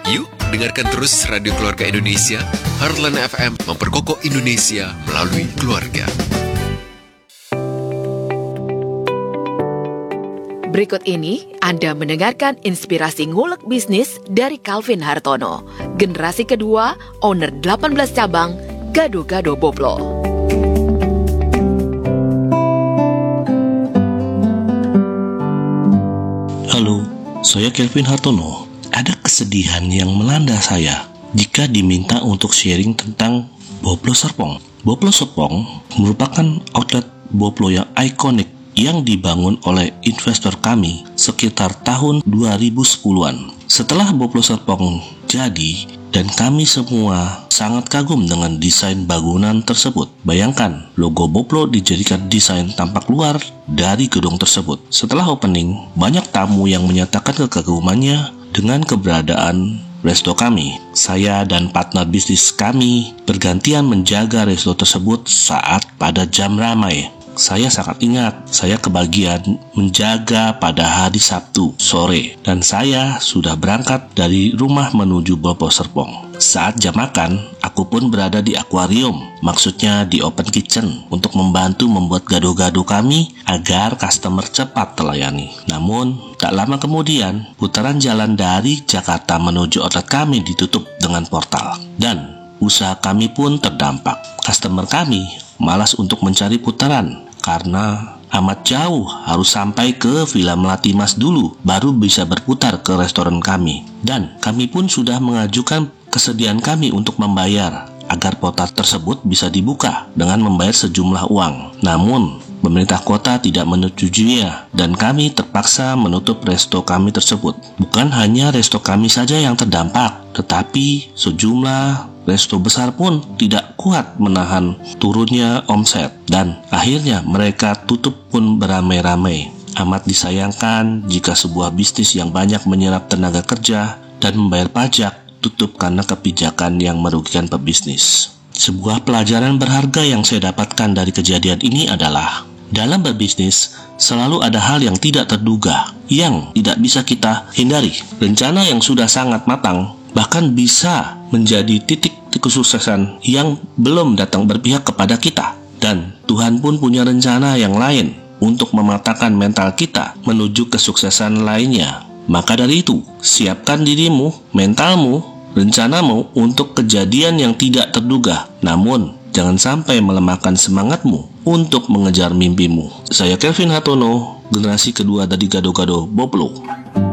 Yuk, dengarkan terus Radio Keluarga Indonesia, Heartland FM memperkokoh Indonesia melalui keluarga. Berikut ini Anda mendengarkan inspirasi ngulek bisnis dari Calvin Hartono, generasi kedua, owner 18 cabang, Gado-Gado Boplo. Halo, saya Calvin Hartono. Ada kesedihan yang melanda saya jika diminta untuk sharing tentang Boplo Serpong. Boplo Serpong merupakan outlet Boplo yang ikonik yang dibangun oleh investor kami sekitar tahun 2010-an. Setelah Boplo Serpong jadi, dan kami semua sangat kagum dengan desain bangunan tersebut. Bayangkan, logo Boplo dijadikan desain tampak luar dari gedung tersebut. Setelah opening, banyak tamu yang menyatakan kekagumannya dengan keberadaan resto kami. Saya dan partner bisnis kami bergantian menjaga resto tersebut saat pada jam ramai. Saya sangat ingat, saya kebagian menjaga pada hari Sabtu sore dan saya sudah berangkat dari rumah menuju Boplo Serpong. Saat jam makan, aku pun berada di akuarium, maksudnya di open kitchen, untuk membantu membuat gado-gado kami agar customer cepat terlayani. Namun, tak lama kemudian, putaran jalan dari Jakarta menuju outlet kami ditutup dengan portal dan usaha kami pun terdampak. Customer kami malas untuk mencari putaran karena amat jauh, harus sampai ke Villa Melati Mas dulu baru bisa berputar ke restoran kami. Dan kami pun sudah mengajukan kesediaan kami untuk membayar agar portal tersebut bisa dibuka dengan membayar sejumlah uang. Namun pemerintah kota tidak menyetujuinya dan kami terpaksa menutup resto kami tersebut. Bukan hanya resto kami saja yang terdampak, tetapi sejumlah resto besar pun tidak kuat menahan turunnya omset dan akhirnya mereka tutup pun beramai-ramai. Amat disayangkan jika sebuah bisnis yang banyak menyerap tenaga kerja dan membayar pajak tutup karena kebijakan yang merugikan pebisnis. Sebuah pelajaran berharga yang saya dapatkan dari kejadian ini adalah dalam berbisnis selalu ada hal yang tidak terduga yang tidak bisa kita hindari. Rencana yang sudah sangat matang bahkan bisa menjadi titik kesuksesan yang belum datang berpihak kepada kita. Dan Tuhan pun punya rencana yang lain untuk mematahkan mental kita menuju kesuksesan lainnya. Maka dari itu, siapkan dirimu, mentalmu, rencanamu untuk kejadian yang tidak terduga. Namun, jangan sampai melemahkan semangatmu untuk mengejar mimpimu. Saya Calvin Hartono, generasi kedua dari Gado-Gado Boplo.